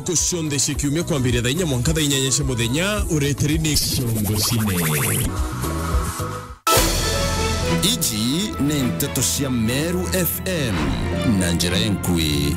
kushonde shikiumia kwambire dhainya mwankadha inyanyesha muthenya ureterini kiongo sine. Iji ni Nteto cia Meru FM na njira enkui.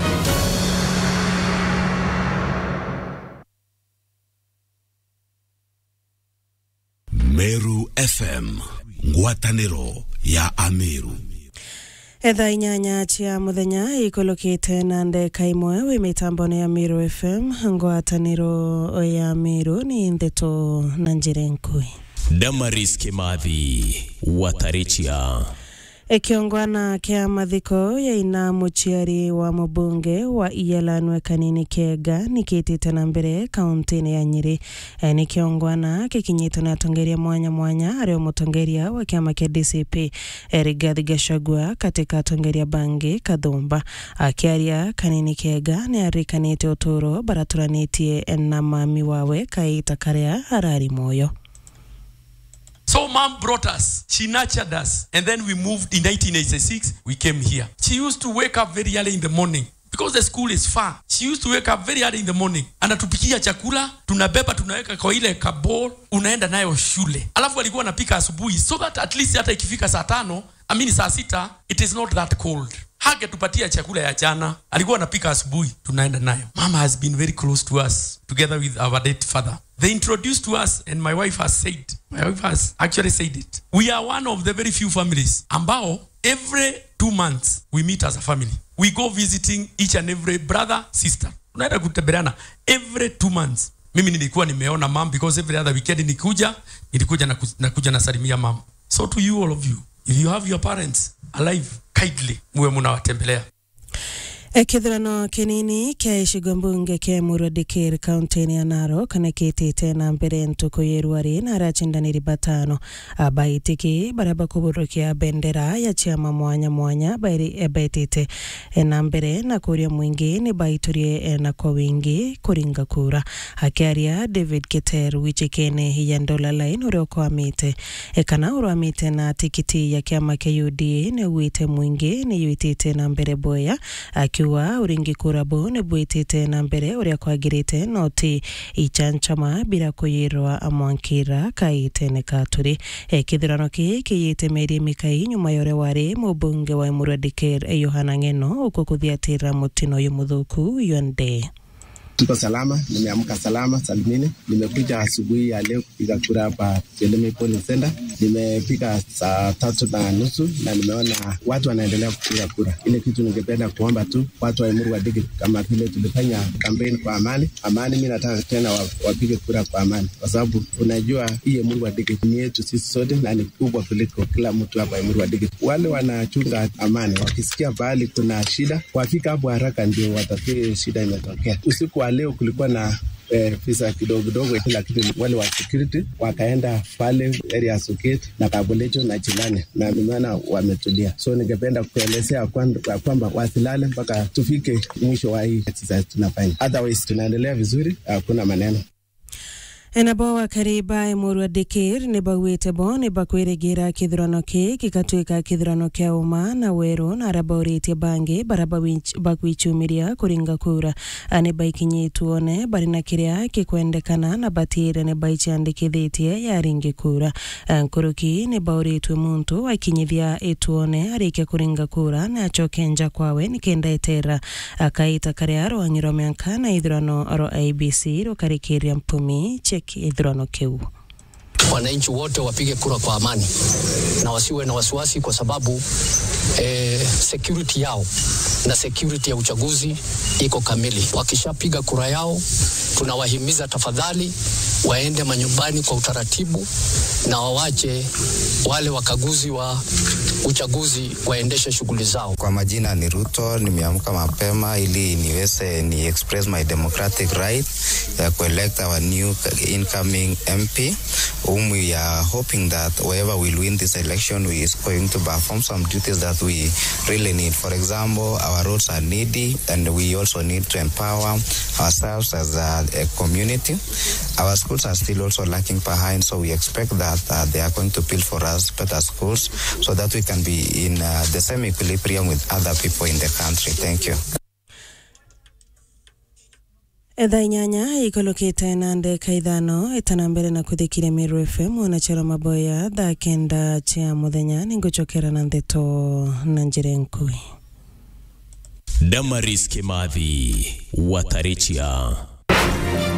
Meru FM, ngwataniro ya Ameru. Etha inyanya chia muthenya ikolokite na ndeka imwe wi mitambone ya Meru FM, ngwataniro ya Ameru ni Nteto na njira enkui. Damaris Kimathi, Watarichia. Ekiongwana kia mathiko ya ina muchiari wa mbunge wa Iyalanwe Kanini Kega nikitite na mbere kauntini ya Nyeri. Nikiongwana kikinyita na tongeria mwanya areo mutongeria wa kiama kia DCP Rigathi Gachagua katika tongeria bangi Kathumba. Akiaria Kanini Kega ni arikanite uturo baraturanite na mami wawe kaita karea harari moyo. So mom brought us, she nurtured us, and then we moved in 1986, we came here. She used to wake up very early in the morning, because the school is far. She used to wake up very early in the morning, anatupikia chakula, tunabeba, tunaweka kwa ile kabor, unaenda nayo shule. Alafu alikuwa anapika asubuhi, so that at least hata ikifika saa 5, saa 6, it is not that cold. Hage tupatia chakula ya jana, alikuwa anapika asubuhi, tunaenda nayo. Mama has been very close to us, together with our late father. They introduced to us, and my wife has actually said it. We are one of the very few families ambao every 2 months we meet as a family. We go visiting each and every brother, sister. Unaenda kutembeleana every 2 months. Mimi nilikuwa nimeona mom because every other weekend nilikuja na salimia mom. So to you, all of you, if you have your parents alive, kindly muwe munawatembelea. Ekithirano kinini kia ishigombunge kia Muradikir kauntini ya Narok kanekitite na mbere ntuko yeruari na arachindaniri batano abaitiki baraba kuburukia bendera ya chiama mwanya bairi ebaitite na mbere na kuria mwingi ni baiturie na kwa wingi kuringa kura. Akiaria David Keter wichikene hiyandola line uroko amite ekana uro amite na tikiti ya kiama kia UDA ni uite mwingi ni yuitite na mbere boya akiwa uringi kurabo ne buitite na mbere uria kwagirite noti ichanchama bila kuyirwa amwankira kaite ne katuri. Kithirano kiyite meri mikai nyuma yore wari mubunge wa Muradikir Yohana Ngeno uko kuthiatira mutino yumuthuku yonde. Tuko salama, nimeamka salama salimini. Nimekuja asubuhi ya leo kupiga kura hapa Chelemi Polling Center. Nimefika saa 3:30 na nimeona watu wanaendelea kupiga kura. Ile kitu ningependa kuomba tu watu wa Emuru Wadigi, kama vile tulifanya campaign kwa amani, mimi nataka tena wapige kura kwa amani, kwa sababu unajua hii Emuru Wadigi ni yetu sisi sote na ni kubwa kuliko kila mtu hapa Emuru Wadigi. Wale wanachunga amani wakisikia bali kuna shida, wafika hapo haraka ndio watatue shida imetokea. Usiku wa leo kulikuwa na visa kidogo kila kitu, wale wa security wakaenda pale area Suket na Kabolecho na Chilane na nimeona wametulia. So ningependa kuelezea kwamba wasilale mpaka tufike mwisho wa hii exercise tunafanya. Otherwise tunaendelea vizuri, hakuna maneno. Enabawa kariba Emuru Wadikir ni bagwite bo ni bakweregira kithirano kikatuika kithirano kia uma na weru na arabaurite bangi baraba bakwichumiria kuringa kura ani baikinyituone barina kiria kikwendekana na batire ne baichandikithitie ya ringi kura. Nkuruki ni bauritwe muntu akinyithia etuone arike kuringa kura na achokenja kwawe ni kenda etera akaita kariaro angiro mianka na ithirano aro IBC rokarikiria mpumi idhrano keu. Wananchi wote wapige kura kwa amani na wasiwe na wasiwasi, kwa sababu security yao na security ya uchaguzi iko kamili. Wakishapiga kura yao, tunawahimiza tafadhali waende manyumbani kwa utaratibu na wawache wale wakaguzi wa uchaguzi waendeshe shughuli zao. Kwa majina ni Ruto, nimeamka mapema ili niweze ni express my democratic right to elect our new incoming MP, whom we are hoping that whoever will win this election is going to perform some duties that we really need. For example, our roads are needy and we also need to empower ourselves as a community. Our schools are still also lacking behind, so we expect that they are going to build for us better schools so that we can be in the same equilibrium with other people in the country. Thank you. Edha inyanya ikolokete nande kaidhano itanambere na kuthikire Meru FM wanachara maboya dha kenda chia muthenya ninguchokera na ndeto na njire nkui. Damaris Kimathi Watarichia.